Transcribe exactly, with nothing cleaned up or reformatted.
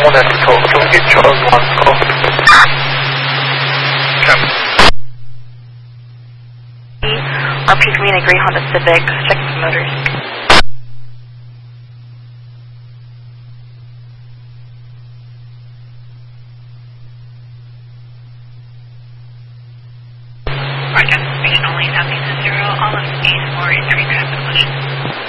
원에서 경기 Charles one call. R P three in a gray Honda Civic, check the motors. Destination only Southeast zero, all of space for entry traffic collision.